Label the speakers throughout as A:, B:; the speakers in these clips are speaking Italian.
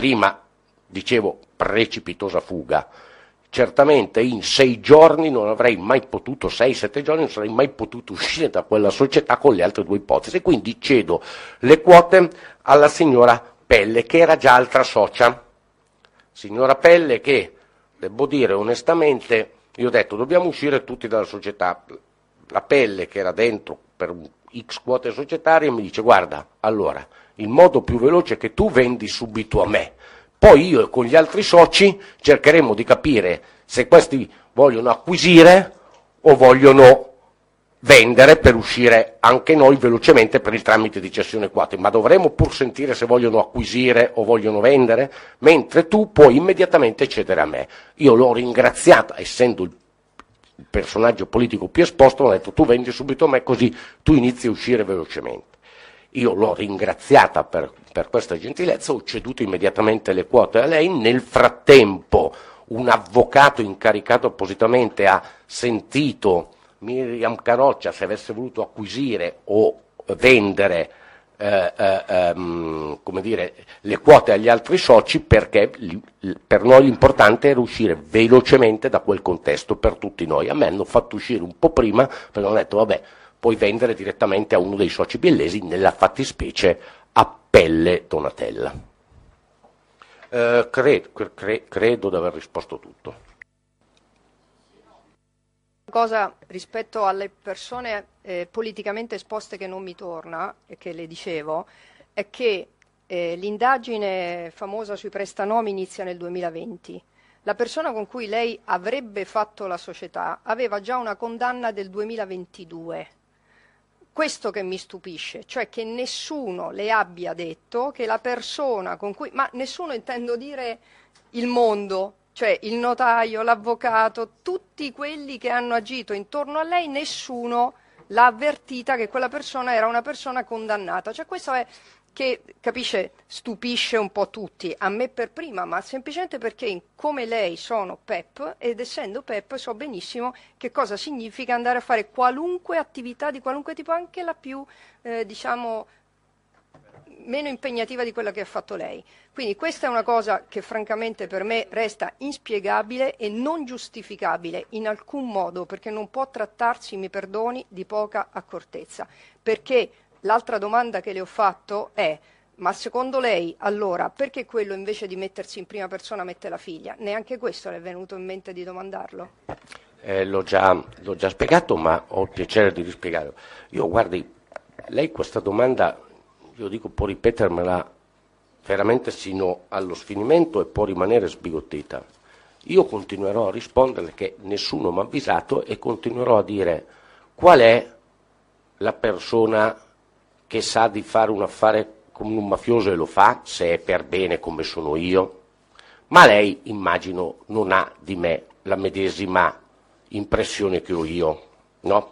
A: prima dicevo precipitosa fuga, certamente in 6 giorni non avrei mai potuto, 6-7 giorni non sarei mai potuto uscire da quella società con le altre 2 ipotesi, quindi cedo le quote alla signora Pelle, che era già altra socia. Signora Pelle che, devo dire onestamente, io ho detto dobbiamo uscire tutti dalla società. La Pelle, che era dentro per X quote societarie, mi dice guarda, allora il modo più veloce è che tu vendi subito a me, poi io con gli altri soci cercheremo di capire se questi vogliono acquisire o vogliono vendere per uscire anche noi velocemente per il tramite di cessione quote, ma dovremo pur sentire se vogliono acquisire o vogliono vendere, mentre tu puoi immediatamente cedere a me. Io l'ho ringraziata, essendo il personaggio politico più esposto, ho detto tu vendi subito a me così tu inizi a uscire velocemente. Io l'ho ringraziata per questa gentilezza, ho ceduto immediatamente le quote a lei. Nel frattempo un avvocato incaricato appositamente ha sentito Miriam Caroccia se avesse voluto acquisire o vendere come dire, le quote agli altri soci, perché per noi l'importante era uscire velocemente da quel contesto per tutti noi. A me hanno fatto uscire un po' prima perché hanno detto vabbè, puoi vendere direttamente a uno dei soci biellesi, nella fattispecie a Pelle Donatella. Credo di aver risposto tutto.
B: Cosa rispetto alle persone politicamente esposte che non mi torna, e che le dicevo, è che l'indagine famosa sui prestanomi inizia nel 2020. La persona con cui lei avrebbe fatto la società aveva già una condanna del 2022. Questo che mi stupisce, cioè che nessuno le abbia detto che la persona con cui, ma nessuno intendo dire il mondo, cioè il notaio, l'avvocato, tutti quelli che hanno agito intorno a lei, nessuno l'ha avvertita che quella persona era una persona condannata. Cioè questo è che, capisce, stupisce un po' tutti, a me per prima, ma semplicemente perché come lei sono PEP, ed essendo PEP so benissimo che cosa significa andare a fare qualunque attività di qualunque tipo, anche la più, diciamo, meno impegnativa di quella che ha fatto lei. Quindi questa è una cosa che francamente per me resta inspiegabile e non giustificabile in alcun modo, perché non può trattarsi, mi perdoni, di poca accortezza. Perché l'altra domanda che le ho fatto è: ma secondo lei allora perché quello invece di mettersi in prima persona mette la figlia? Neanche questo le è venuto in mente di domandarlo?
A: L'ho già spiegato, ma ho il piacere di rispiegarlo. Io, guardi, lei questa domanda, io dico, può ripetermela veramente sino allo sfinimento e può rimanere sbigottita. Io continuerò a risponderle che nessuno mi ha avvisato e continuerò a dire qual è la persona che sa di fare un affare come un mafioso e lo fa, se è per bene come sono io. Ma lei, immagino, non ha di me la medesima impressione che ho io, no?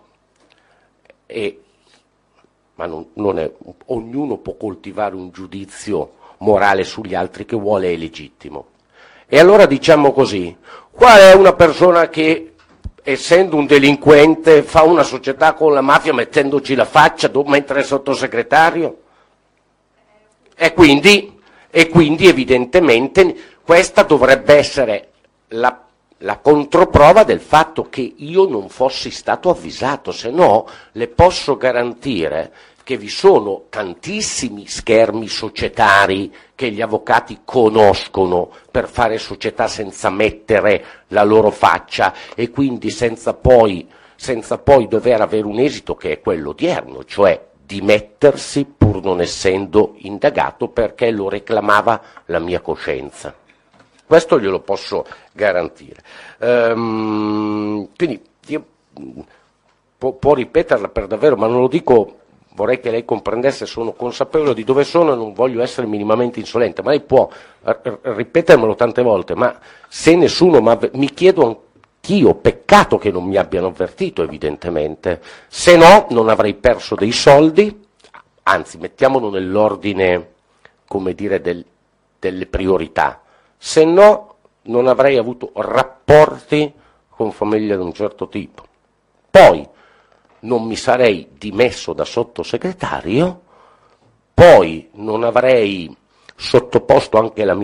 A: Ma non è, ognuno può coltivare un giudizio morale sugli altri che vuole, è legittimo. E allora diciamo così, qual è una persona che, essendo un delinquente, fa una società con la mafia mettendoci la faccia mentre è sottosegretario? E quindi evidentemente questa dovrebbe essere la controprova del fatto che io non fossi stato avvisato, se no le posso garantire che vi sono tantissimi schermi societari che gli avvocati conoscono per fare società senza mettere la loro faccia e quindi senza poi dover avere un esito che è quello odierno, cioè dimettersi pur non essendo indagato perché lo reclamava la mia coscienza. Questo glielo posso garantire. Quindi io, può ripeterla per davvero, ma non lo dico, vorrei che lei comprendesse, sono consapevole di dove sono e non voglio essere minimamente insolente, ma lei può ripetermelo tante volte, ma se nessuno mi chiedo anch'io, peccato che non mi abbiano avvertito evidentemente, se no non avrei perso dei soldi, anzi mettiamolo nell'ordine, come dire, delle priorità, se no non avrei avuto rapporti con famiglie di un certo tipo. Poi non mi sarei dimesso da sottosegretario, poi non avrei sottoposto anche la mia